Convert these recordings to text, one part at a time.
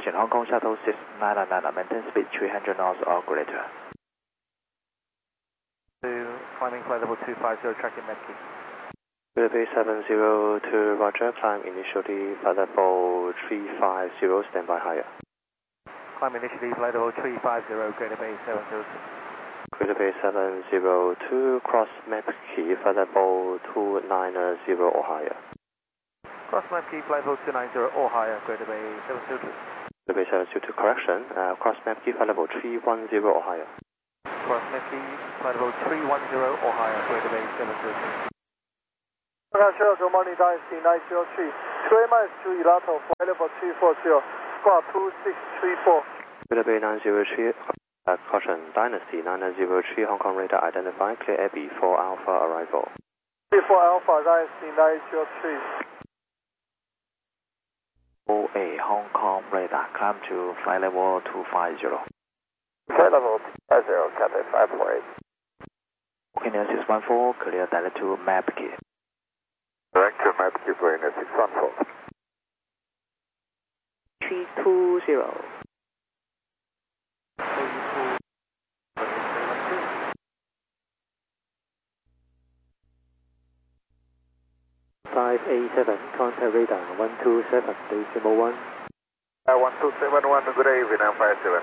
Correction, Hong Kong Shuttle 6999, maintain speed 300 knots or greater. Climbing flight level 250, tracking Medkey. Bay 702, roger, climb initially flight level 350, standby higher. Climb initially flight level 350, Greater Bay 702. Greater Bay 702, cross Medkey flight level 290 or higher. Cross Medkey flight level 290 or higher, Greater Bay 702. Greater Bay 702, correction, cross Medkey flight level 310 or higher. Cross Medkey flight level 310 or higher, Greater Bay 702. Good morning, Dynasty 903. 2 miles to Ilato, flight level 340, squawk 2634. Greater Bay 903, caution, Dynasty 903, Hong Kong radar identified, clear air before Alpha arrival. Before Alpha, Dynasty 903. 4A, Hong Kong radar, climb to flight level 250. Flight level 250, Cathay 548. Okay, Neil 614, clear direct to Medkey. Direct to Medkey, Brain 614. 320. Contact radar 127, decimal 1. 1271, good evening, I'm 57.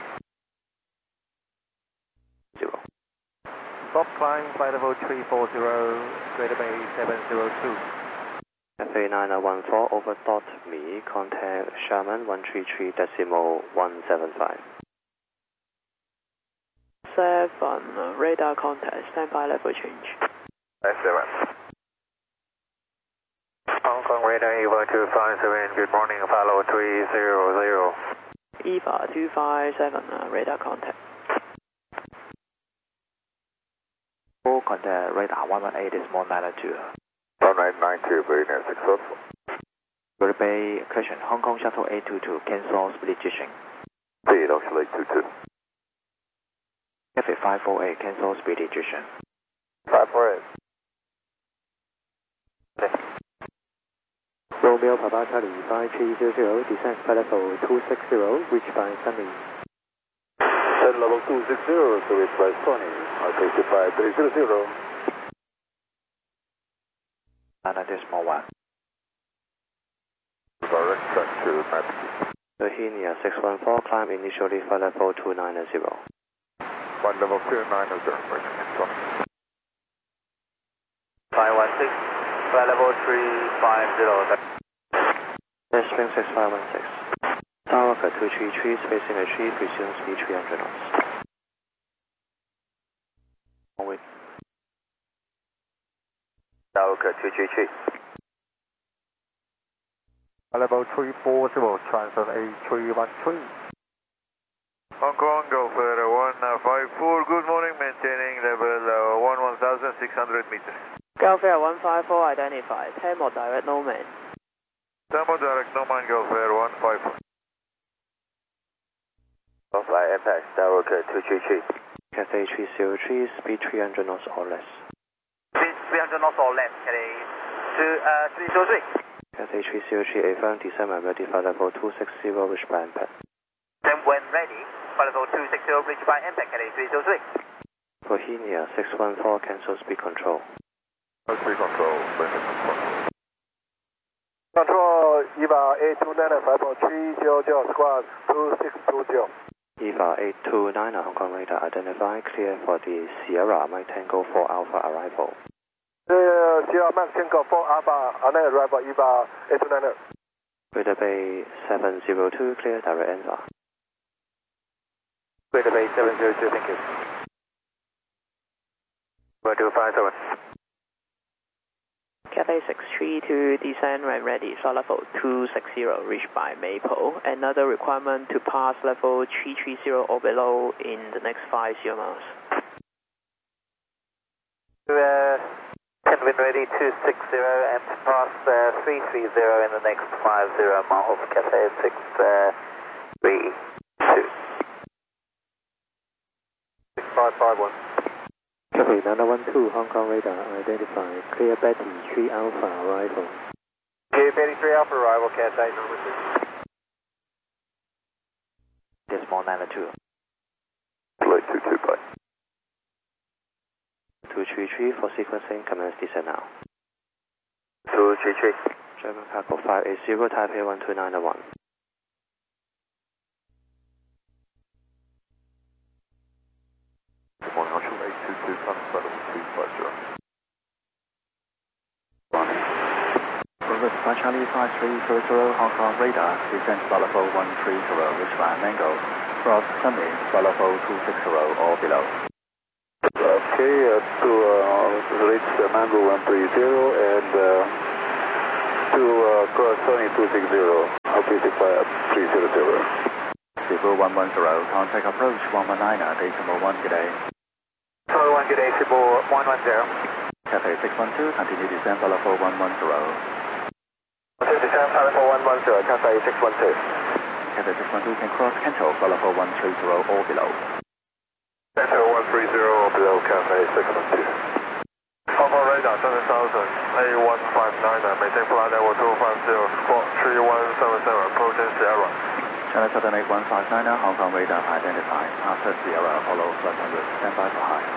0. Stop climb flight level 340, Greater Bay 702. FA 9014, over dot me, contact Sherman 133 decimal 175. 7, radar contact, standby level change. 57. Hong Kong radar EVA 257, good morning, follow 300. EVA 257, radar contact. 4, contact radar 118 decimal 92. 1992, Brain 614. Greater Bay, correction, Hong Kong Shuttle 822, cancel split ejection. Speed oscillate 22. FA 548, cancel speed ejection. 548. Romeo Papa Charlie 5300, descent flight level 260, reach by Sunny. Descent level 260, to reach by Sunny, RT 5300. 90 decimal 1. Direct track to Medkey. Bohemia 614, climb initially flight level 290. Flight level 290, Brain 614. 516, flight level 350. Spring 6516. Tower 233, spacing a tree, presume speed 300 knots. Wait. Tower 233. Level 340, transfer A313. Hong Kong, go for 154, good morning, maintaining level 11,600 meters. Galfair 154 identified, Tamil direct no man. Tamil direct, no man, go for 154. Fly impact, Tower 233. Cathay 303, speed 300 knots or less. Speed 300 knots or less, Cathay 303. Cathay 303, affirm descent when ready, flight level 260, reach by impact. Then when ready, flight level 260, reach by impact, Cathay 303. Bohemia 614, cancel speed control. Speed control, Control, EVA 829, 5.300, squawk 2620. EVA 829, Hong Kong radar identified, clear for the Sierra Mike Tango 4 Alpha arrival. Sierra Mike Tango 4 Alpha, on arrival, EVA 829. Greater Bay 702, clear direct answer. Greater Bay 702, thank you. 257. Cathay 632, descent when ready, flight level 260, reach by Maple. Another requirement to pass level 330 or below in the next 50 miles. Wind ready 260 and pass 330 in the next 50 miles, Cathay 632. 6551. Cathay 912, Hong Kong radar identified, clear Betty 3 Alpha arrival. Clear Betty 3 Alpha arrival, Cathay number 6. decimal 92. Flight 22, bye. 233 for sequencing, commence descent now. 233. German Cargo 580, Taipei 12901. Good morning, Archer 822, transfer level 250. Route by Charlie 5300 Hong Kong radar, descent level 130, reach by Mango, cross summit level 260 or below. Okay, to reach Mango 130 and to cross summit 260, RPC 300. Cebu 110, contact approach 119, decimal 1, good day. Tower 1, good day, Cebu 110. Cathay 612, continue descent level 110. Descent level 110, Cathay 612. Cathay 612 can cross control level 130 or below. Center 130 or below, Cathay 612. Hong Kong radar 7000, A159, maintain flight level 250, squawk 3177, approaching Sierra. China Southern 8159, Hong Kong radar identified, after Sierra Apollo flight 100, stand by for high.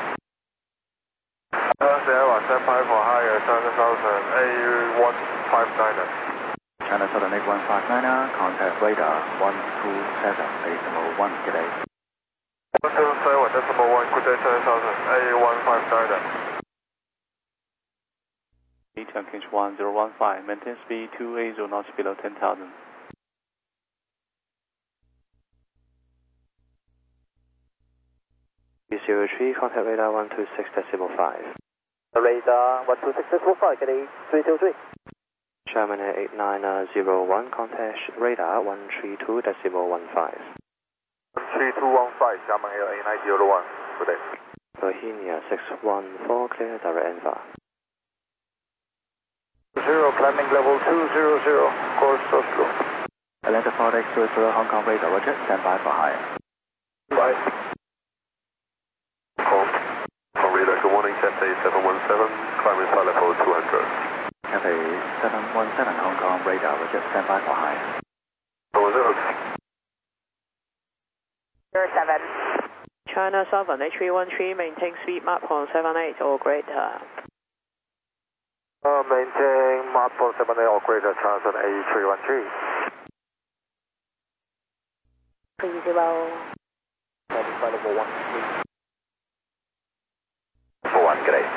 Sierra, stand by for higher 7000, A159. China Southern 8159, contact radar 127, decimal 1, good day. 127, decimal 1, good day 7000, A159. Change 1015, maintain speed 280 knots below 10,000. B03, contact radar 126.5. Radar 126.5, good day 323. German Air 8901, contact radar 132.15. 3215, German Air 8901, good day. Bohemia 614, clear direct Enva. 0, climbing level 200, course Oslo. Atlanta 4X00 Hong Kong radar, roger, stand by for high. Bye. Hong radar, good morning, Cathay 717, climbing flight level 200. Cathay 717 Hong Kong radar, roger, stand by for high. 07. China Southern H313, maintain speed Mach 0.78 or greater. Maintain Mach 0.78 or greater, China Southern A313. 30. Flight level 13. 41, good day.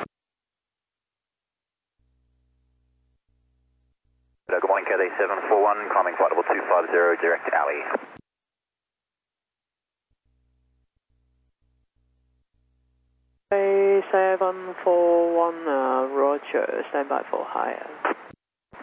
Good morning, Cathay 741, climbing flight level 250, direct alley. A741, roger, stand by for higher.